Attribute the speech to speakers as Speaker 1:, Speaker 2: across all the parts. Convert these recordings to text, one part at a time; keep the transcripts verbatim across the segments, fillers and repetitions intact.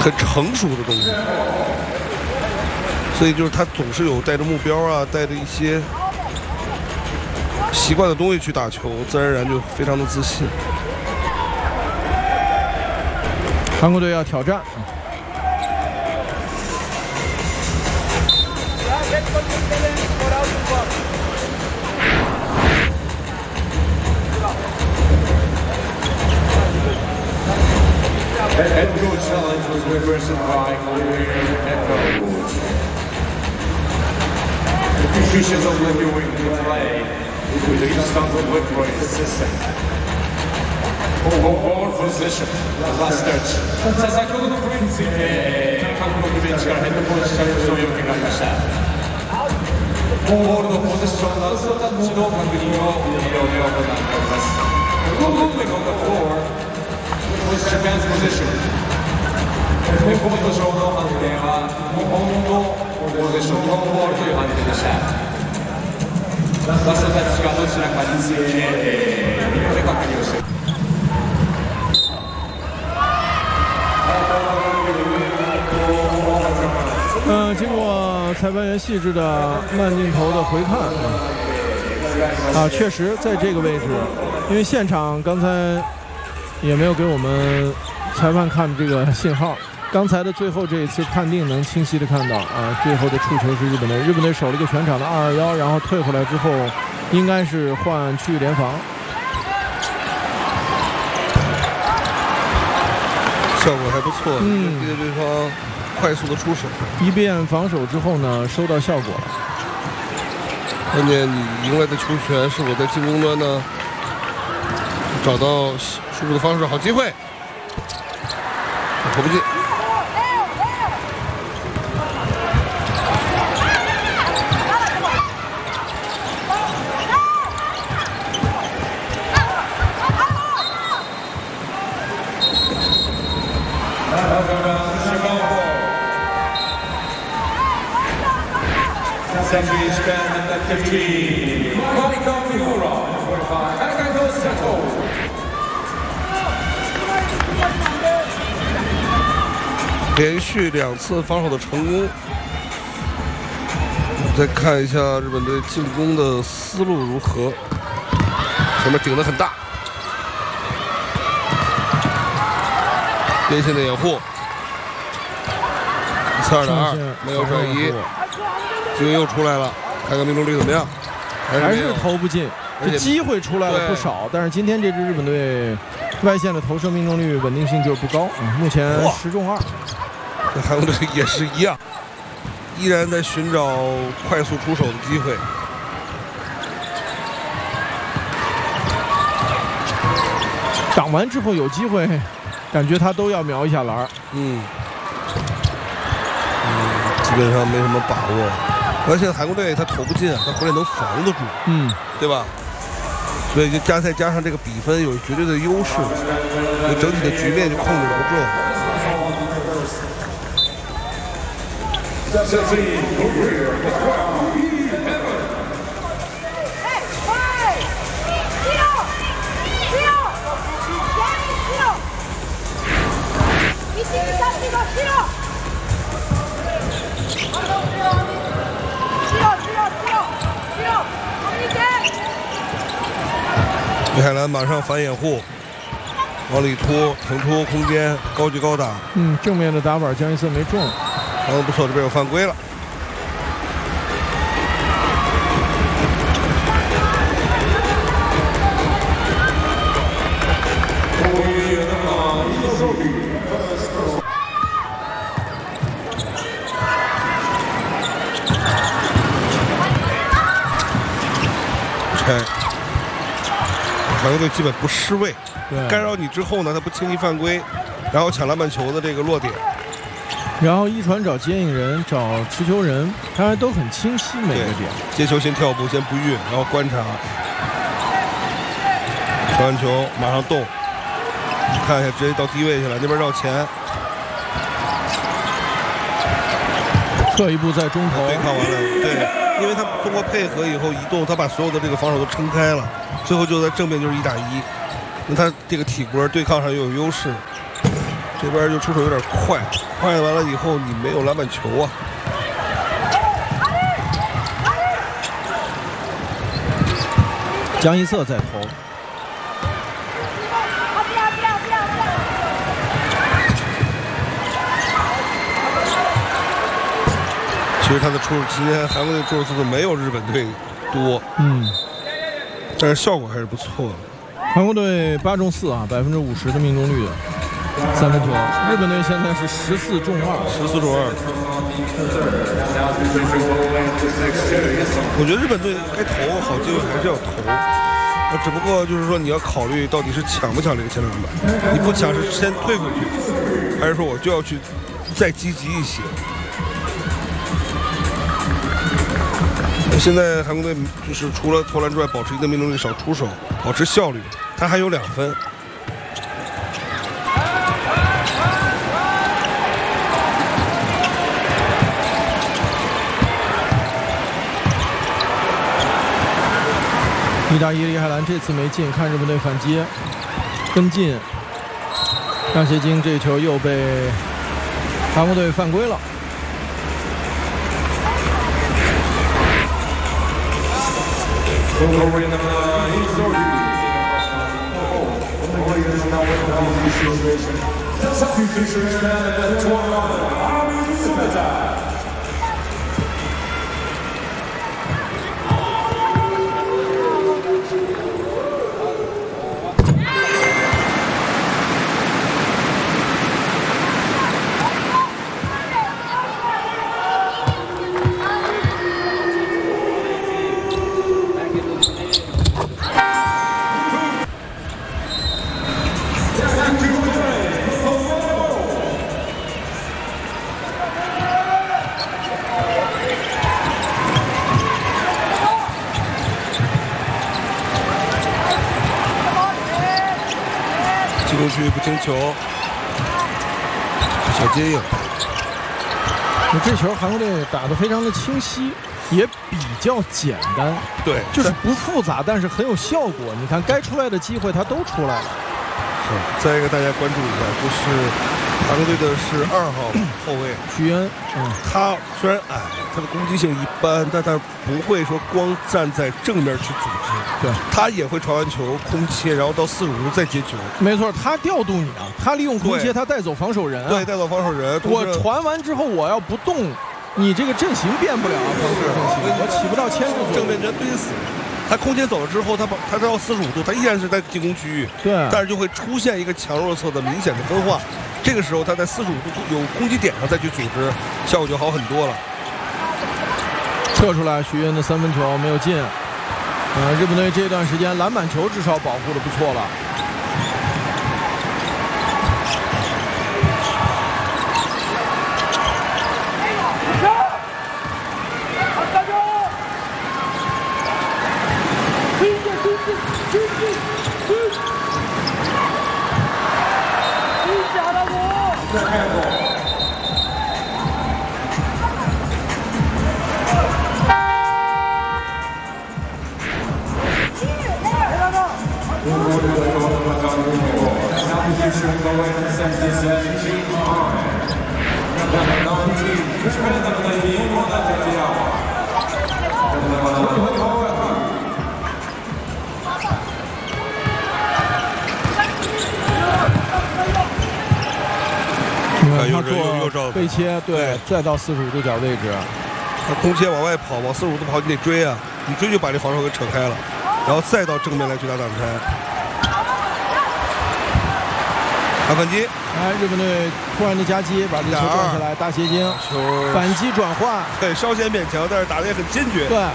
Speaker 1: 很成熟的东西。所以就是他总是有带着目标啊，带着一些习惯的东西去打球，自然而然就非常的自信。
Speaker 2: 韩国队要挑战。
Speaker 3: Head coach challenge was reversed by head coach. The positions of Olivia Wing to play with the start with Whitbreak system. Forward position, last touch. さあ先ほどのプレーについて韓国ベンチからヘッドコーチからの要件がありました。ボールのポゼッション、ラストタッチの確認をビデオで行っております。Movement on the floor. Was Japan's position. コメント上の判定は日本のポゼッション、日本ボールという判定でした。ラストタッチがどちらかについてビデオで確認をしている。
Speaker 2: 呃，经过裁判员细致的慢镜头的回看啊，确实在这个位置，因为现场刚才。 也没有给我们裁判看这个信号。刚才的最后这一次判定能清晰的看到啊，最后的触球是日本队，日本队守了一个全场的二二幺，然后退回来之后，应该是换区域联防，
Speaker 1: 效果还不错，嗯，逼着对方快速的出手。
Speaker 2: 一变防守之后呢，收到效果了。
Speaker 1: 关键你赢来的球权是否在进攻端呢？找到。 输出的方式，好机会，投不进。连续两次防守的成功，再看一下日本队进攻的思路如何。前面顶得很大，边线的掩护，一次二打二，没有转移，机会又出来了，看看命中率怎么样？
Speaker 2: 还是投不进，这机会出来了不少，但是今天这支日本队外线的投射命中率稳定性就是不高，嗯、目前十中二。
Speaker 1: 韩国队也是一样，依然在寻找快速出手的机会。
Speaker 2: 挡完之后有机会，感觉他都要瞄一下篮儿。
Speaker 1: 嗯，嗯，基本上没什么把握。而且韩国队他投不进，他回来能防得住，嗯，对吧？所以就加再加上这个比分有绝对的优势，就整体的局面就控制不住。 李海兰马上反掩护，往里突，腾出空间，高举高打。
Speaker 2: 嗯，正面的打板江一瑟没中。
Speaker 1: 哦，不错，这边有犯规了。拆，韩国队基本不失位，干扰你之后呢，他不轻易犯规，然后抢篮板球的这个落点。
Speaker 2: 然后一传找接应人，找持球人，他都很清晰每个点。
Speaker 1: 接球先跳步，先不运，然后观察，传完球马上动，看一下直接到低位去了，那边绕前，
Speaker 2: 撤一步在中投，
Speaker 1: 对抗完了，对，因为他通过配合以后移动，他把所有的这个防守都撑开了，最后就在正面就是一打一，那他这个体格对抗上又有优势。 这边就出手有点快，快完了以后你没有篮板球啊。
Speaker 2: 江一瑟在投。
Speaker 1: 其实他的出手，今天韩国队出手次数没有日本队多，
Speaker 2: 嗯，
Speaker 1: 但是效果还是不错的。
Speaker 2: 韩国队八中四啊，百分之五十的命中率，三分球。日本队现在是十四中二，
Speaker 1: 十四中二。我觉得日本队该投好机会还是要投，那只不过就是说你要考虑到底是抢不抢这个前篮板，你不抢是先退回去，还是说我就要去再积极一些？现在韩国队就是除了投篮之外，保持一定命中率，少出手，保持效率，他还有两分。
Speaker 2: 一打一，李海兰这次没进，看日本队反击，跟进。张协京这球又被韩国队犯规了。
Speaker 1: 进攻区不清球，小接应。
Speaker 2: 这球韩国队打得非常的清晰，也比较简单，
Speaker 1: 对，
Speaker 2: 就是不复杂，但是很有效果。你看该出来的机会他都出来了。
Speaker 1: 是，再一个大家关注一下，就是韩国队的是二号后卫
Speaker 2: 徐恩，嗯，
Speaker 1: 他虽然矮，他的攻击性一般，但他不会说光站在正面去组织，
Speaker 2: 对，
Speaker 1: 他也会传完球空切，然后到四十五度再接球。
Speaker 2: 没错，他调度你啊，他利用空切，他带走防守人、啊，
Speaker 1: 对，带走防守人。
Speaker 2: 我传完之后我要不动，你这个阵型变不了啊，防守阵型，我起不到牵制作用，
Speaker 1: 正面全堆死。他空切走了之后，他把他到四十五度，他依然是在进攻区域，
Speaker 2: 对，
Speaker 1: 但是就会出现一个强弱侧的明显的分化。这个时候他在四十五度有攻击点上再去组织，效果就好很多了。
Speaker 2: 撤出来，徐恩的三分球没有进。呃，日本队这段时间篮板球至少保护的不错了。他做背切，对，再到四十五度角位置，
Speaker 1: 他空切往外跑，往四十五度跑，你得追啊！你追就把这防守给扯开了，然后再到正面来去打挡拆。打反击，
Speaker 2: 哎，日本队突然的夹击，把这球断下来，大协京球反击转换，
Speaker 1: 对，稍显勉强，但是打得也很坚决。
Speaker 2: 对。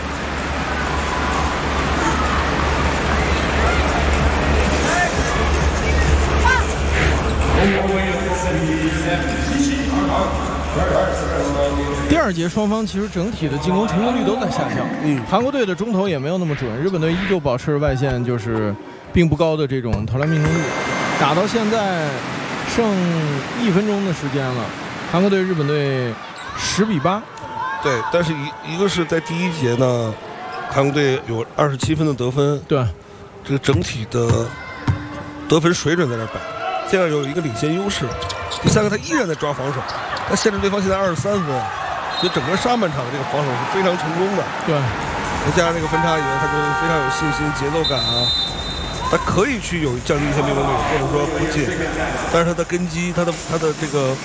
Speaker 2: 第二节双方其实整体的进攻成功率都在下降，
Speaker 1: 嗯，
Speaker 2: 韩国队的中投也没有那么准，日本队依旧保持外线就是并不高的这种投篮命中率。打到现在剩一分钟的时间了，韩国队日本队十比八。
Speaker 1: 对，但是一一个是在第一节呢，韩国队有二十七分的得分，
Speaker 2: 对，
Speaker 1: 这个整体的得分水准在那摆。 这样有一个领先优势。第三个，他依然在抓防守，他限制对方现在二十三分，所以整个上半场这个防守是非常成功的。
Speaker 2: 对，
Speaker 1: 再加上这个分差以后，他就非常有信心、节奏感啊。他可以去有降低一些命中率，或者说不进，但是他的根基，他的他的这个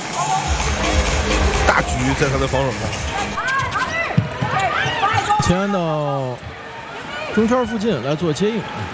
Speaker 1: 大局在他的防守上。
Speaker 2: 前安到中圈附近来做接应。